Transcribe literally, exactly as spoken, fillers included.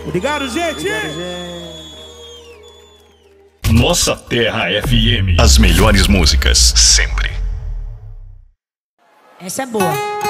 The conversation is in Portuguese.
Obrigado, gente! Obrigado, gente. Nossa Terra F M. As melhores músicas, sempre. Essa é boa.